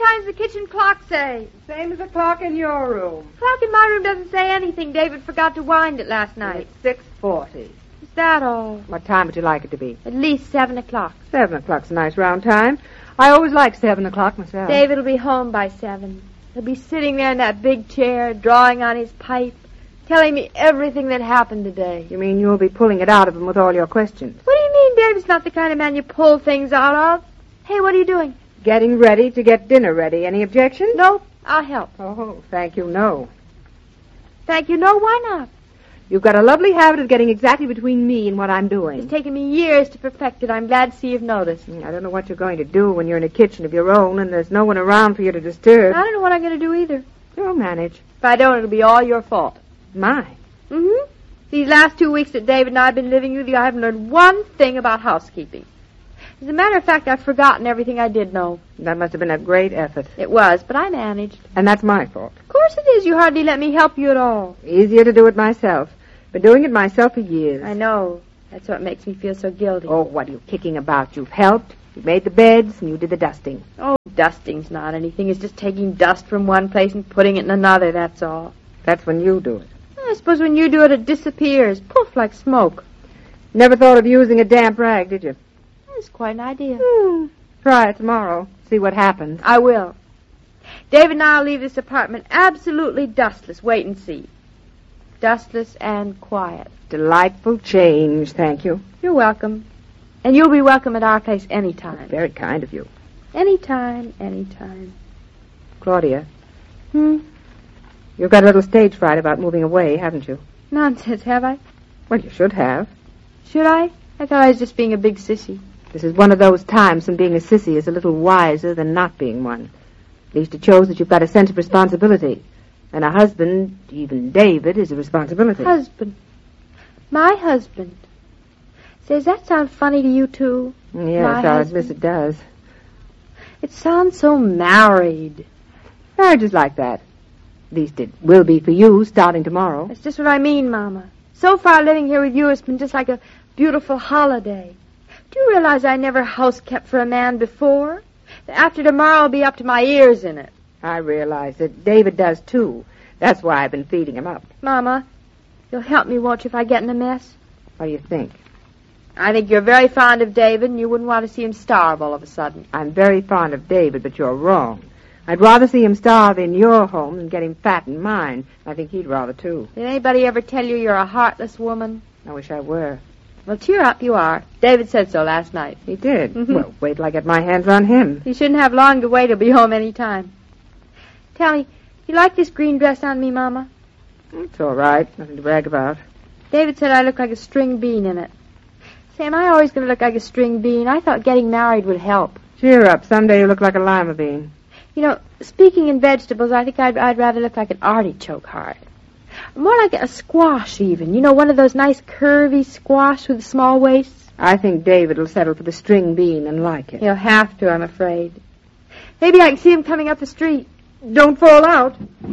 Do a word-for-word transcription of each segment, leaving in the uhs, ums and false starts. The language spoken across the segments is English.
time's the kitchen clock say? Same as the clock in your room. The clock in my room doesn't say anything. David forgot to wind it last night. It's six forty. Is that all? What time would you like it to be? At least seven o'clock. Seven o'clock's a nice round time. I always like seven o'clock myself. David will be home by seven. He'll be sitting there in that big chair, drawing on his pipe, telling me everything that happened today. You mean you'll be pulling it out of him with all your questions? What do you mean David's not the kind of man you pull things out of? Hey, what are you doing? Getting ready to get dinner ready. Any objections? No, I'll help. Oh, thank you, no. Thank you, no, why not? You've got a lovely habit of getting exactly between me and what I'm doing. It's taken me years to perfect it. I'm glad to see you've noticed. I don't know what you're going to do when you're in a kitchen of your own and there's no one around for you to disturb. I don't know what I'm going to do either. You'll manage. If I don't, it'll be all your fault. Mine? Mm-hmm. These last two weeks that David and I have been living with you, I haven't learned one thing about housekeeping. As a matter of fact, I've forgotten everything I did know. That must have been a great effort. It was, but I managed. And that's my fault. Of course it is. You hardly let me help you at all. Easier to do it myself. Been doing it myself for years. I know. That's what makes me feel so guilty. Oh, what are you kicking about? You've helped. You made the beds, and you did the dusting. Oh, dusting's not anything. It's just taking dust from one place and putting it in another, that's all. That's when you do it. I suppose when you do it, it disappears. Poof, like smoke. Never thought of using a damp rag, did you? That's quite an idea. Hmm. Try it tomorrow. See what happens. I will. David and I'll leave this apartment absolutely dustless. Wait and see. Dustless and quiet. Delightful change, thank you. You're welcome. And you'll be welcome at our place any time. Very kind of you. Any time, any time. Claudia. Hmm? You've got a little stage fright about moving away, haven't you? Nonsense, have I? Well, you should have. Should I? I thought I was just being a big sissy. This is one of those times when being a sissy is a little wiser than not being one. At least it shows that you've got a sense of responsibility. And a husband, even David, is a responsibility. Husband. My husband. Say, does that sound funny to you, too? Yes, My I'll husband? admit it does. It sounds so married. Marriage is like that. At least it will be for you, starting tomorrow. That's just what I mean, Mama. So far, living here with you has been just like a beautiful holiday. Do you realize I never house-kept for a man before? After tomorrow, I'll be up to my ears in it. I realize that David does, too. That's why I've been feeding him up. Mama, you'll help me, won't you, if I get in a mess? What do you think? I think you're very fond of David, and you wouldn't want to see him starve all of a sudden. I'm very fond of David, but you're wrong. I'd rather see him starve in your home than get him fat in mine. I think he'd rather, too. Did anybody ever tell you you're a heartless woman? I wish I were. Well, cheer up, you are. David said so last night. He did? Mm-hmm. Well, wait till I get my hands on him. You shouldn't have long to wait. He'll be home any time. Tell me, you like this green dress on me, Mama? It's all right. Nothing to brag about. David said I look like a string bean in it. Say, am I always going to look like a string bean? I thought getting married would help. Cheer up. Someday you look like a lima bean. You know, speaking in vegetables, I think I'd, I'd rather look like an artichoke heart. More like a squash, even. You know, one of those nice curvy squash with small waists. I think David will settle for the string bean and like it. He'll have to, I'm afraid. Maybe I can see him coming up the street. Don't fall out.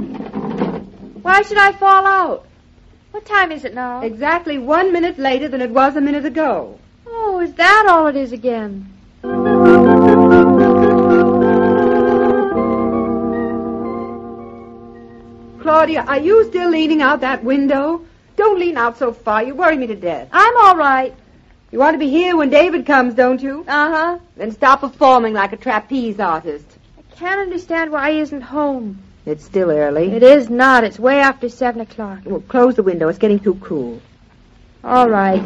Why should I fall out? What time is it now? Exactly one minute later than it was a minute ago. Oh, is that all it is again? Claudia, are you still leaning out that window? Don't lean out so far. You worry me to death. I'm all right. You want to be here when David comes, don't you? Uh-huh. Then stop performing like a trapeze artist. I can't understand why he isn't home. It's still early. It is not. It's way after seven o'clock. Well, close the window. It's getting too cool. All right.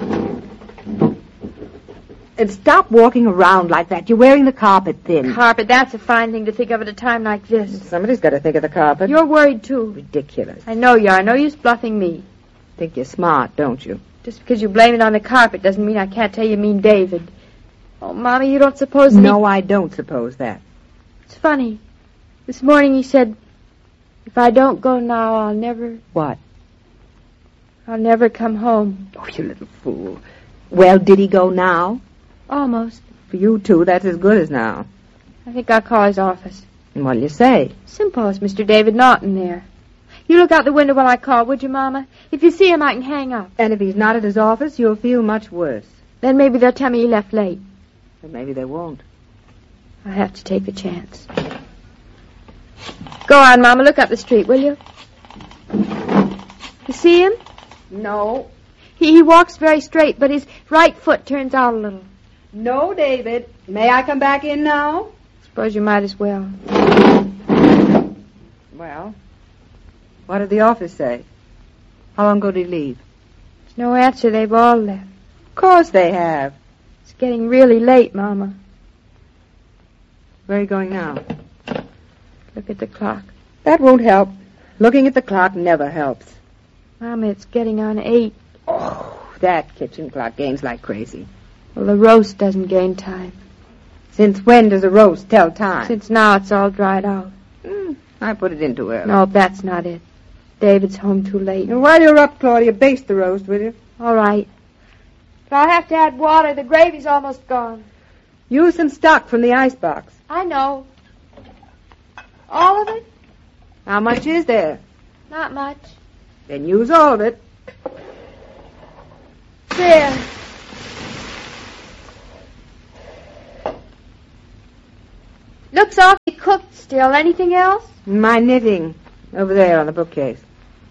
And stop walking around like that. You're wearing the carpet thin. Carpet, that's a fine thing to think of at a time like this. Somebody's got to think of the carpet. You're worried, too. Ridiculous. I know you are. No use bluffing me. Think you're smart, don't you? Just because you blame it on the carpet doesn't mean I can't tell you mean David. Oh, Mommy, you don't suppose... No, I don't suppose that. It's funny. This morning he said, if I don't go now, I'll never... What? I'll never come home. Oh, you little fool. Well, did he go now? Almost. For you two, that's as good as now. I think I'll call his office. And what'll you say? Simple as Mister David Norton there. You look out the window while I call, would you, Mama? If you see him, I can hang up. And if he's not at his office, you'll feel much worse. Then maybe they'll tell me he left late. But maybe they won't. I'll have to take the chance. Go on, Mama. Look up the street, will you? You see him? No. He, he walks very straight, but his right foot turns out a little. No, David. May I come back in now? Suppose you might as well. Well, what did the office say? How long ago did he leave? There's no answer. They've all left. Of course they have. It's getting really late, Mama. Where are you going now? Look at the clock. That won't help. Looking at the clock never helps. Mama, it's getting on eight. Oh, that kitchen clock gains like crazy. Well, the roast doesn't gain time. Since when does a roast tell time? Since now it's all dried out. Mm, I put it in too early. No, that's not it. David's home too late. And while you're up, Claudia, baste the roast, will you? All right. But I'll have to add water. The gravy's almost gone. Use some stock from the icebox. I know. All of it? How much is there? Not much. Then use all of it. There. Looks awfully cooked still. Anything else? My knitting. Over there on the bookcase.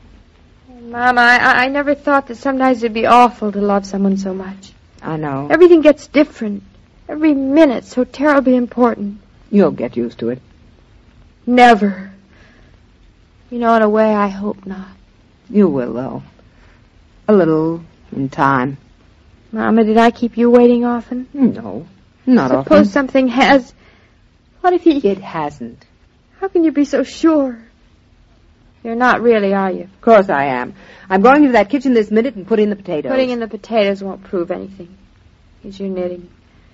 Mama, I, I never thought that sometimes it'd be awful to love someone so much. I know. Everything gets different. Every minute's so terribly important. You'll get used to it. Never. You know, in a way, I hope not. You will, though. A little in time. Mama, did I keep you waiting often? No, not Suppose often. something has... What if he... It hasn't. How can you be so sure? You're not really, are you? Of course I am. I'm going into that kitchen this minute and put in the potatoes. Putting in the potatoes won't prove anything. Here's your knitting.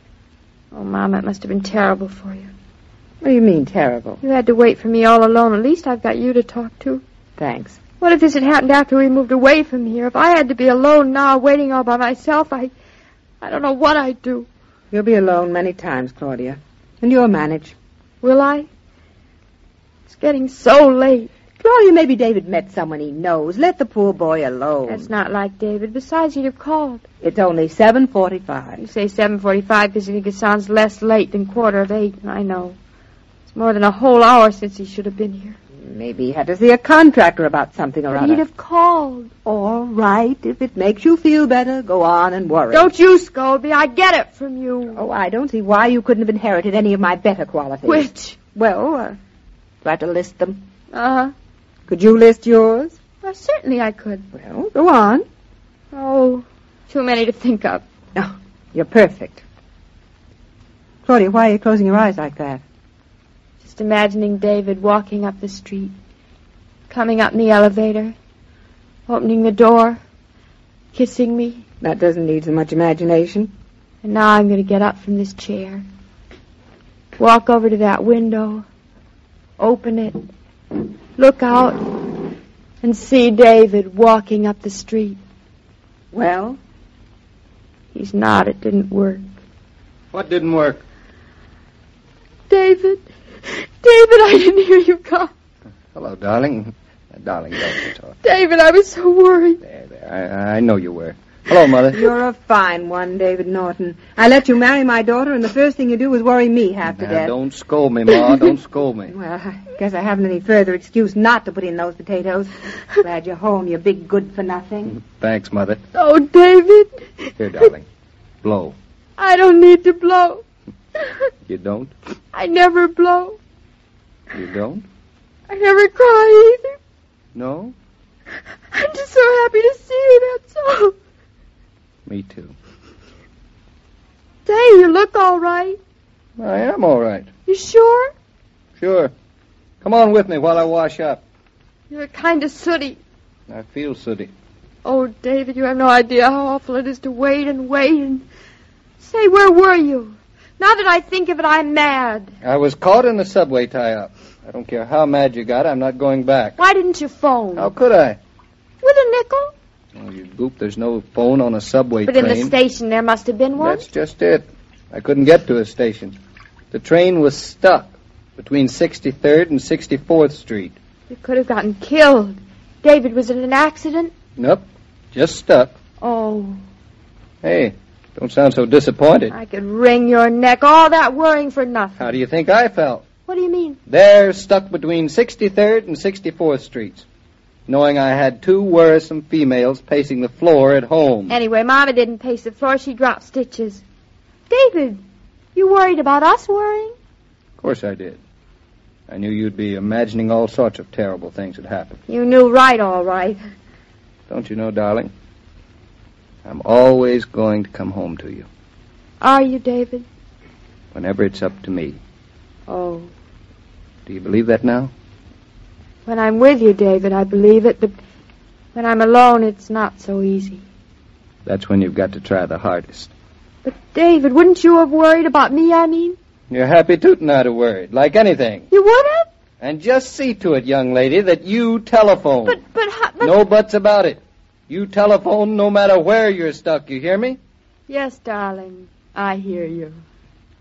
Oh, Mama, it must have been terrible for you. What do you mean, terrible? You had to wait for me all alone. At least I've got you to talk to. Thanks. What if this had happened after we moved away from here? If I had to be alone now, waiting all by myself, I... I don't know what I'd do. You'll be alone many times, Claudia. And you'll manage. Will I? It's getting so late. Claudia, maybe David met someone he knows. Let the poor boy alone. That's not like David. Besides, he'd have called. It's only seven forty-five. You say seven forty-five because you think it sounds less late than quarter of eight. I know. It's more than a whole hour since he should have been here. Maybe he had to see a contractor about something or But other. he'd have called. All right. If it makes you feel better, go on and worry. Don't you scold me. I get it from you. Oh, I don't see why you couldn't have inherited any of my better qualities. Which? Well, uh, do I have to list them? Uh-huh. Could you list yours? Well, certainly I could. Well, go on. Oh, too many to think of. Oh, you're perfect. Claudia, why are you closing your eyes like that? Just imagining David walking up the street, coming up in the elevator, opening the door, kissing me. That doesn't need so much imagination. And now I'm going to get up from this chair, walk over to that window, open it, look out, and see David walking up the street. Well? He's not. It didn't work. What didn't work? David. David, I didn't hear you call. Hello, darling. Uh, darling, don't you talk. David, I was so worried. There, there. I, I know you were. Hello, Mother. You're a fine one, David Norton. I let you marry my daughter, and the first thing you do is worry me half to Now, death. don't scold me, Ma. Don't scold me. Well, I guess I haven't any further excuse not to put in those potatoes. Glad you're home, you big good-for-nothing. Thanks, Mother. Oh, David. Here, darling. Blow. I don't need to blow. You don't? I never blow. You don't? I never cry either. No? I'm just so happy to see you, that's all. Me too. Say, you look all right. I am all right. You sure? Sure. Come on with me while I wash up. You're kind of sooty. I feel sooty. Oh, David, you have no idea how awful it is to wait and wait and... Say, where were you? Now that I think of it, I'm mad. I was caught in the subway tie-up. I don't care how mad you got, I'm not going back. Why didn't you phone? How could I? With a nickel? Oh, you goop, there's no phone on a subway But train. in the station there must have been one. That's just it. I couldn't get to a station. The train was stuck between sixty-third and sixty-fourth Street. You could have gotten killed. David, was it an accident? Nope, just stuck. Oh. Hey, don't sound so disappointed. I could wring your neck. All that worrying for nothing. How do you think I felt? What do you mean? There, stuck between sixty-third and sixty-fourth Streets, knowing I had two worrisome females pacing the floor at home. Anyway, Mama didn't pace the floor. She dropped stitches. David, you worried about us worrying? Of course I did. I knew you'd be imagining all sorts of terrible things had happened. You knew right, all right. Don't you know, darling? I'm always going to come home to you. Are you, David? Whenever it's up to me. Oh. Do you believe that now? When I'm with you, David, I believe it, but when I'm alone, it's not so easy. That's when you've got to try the hardest. But, David, wouldn't you have worried about me, I mean? You're happy tootin' I'd have worried, like anything. You would have? And just see to it, young lady, that you telephone. But, but, but... No buts about it. You telephone no matter where you're stuck, you hear me? Yes, darling, I hear you.